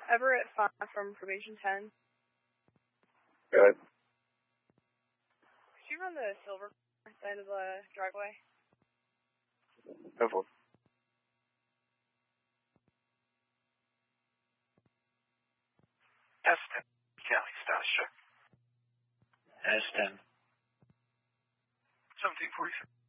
Everett 5 from probation 10. Go ahead. Could you run the silver side of the driveway? Go for it. S10, County status check. S10. 1747.